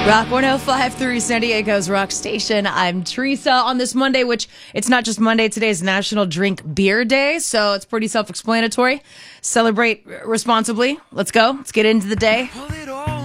Rock 105.3 San Diego's Rock Station. I'm Teresa on this Monday, which it's not just Monday. Today is National Drink Beer Day, so it's pretty self-explanatory. Celebrate responsibly. Let's go. Let's get into the day.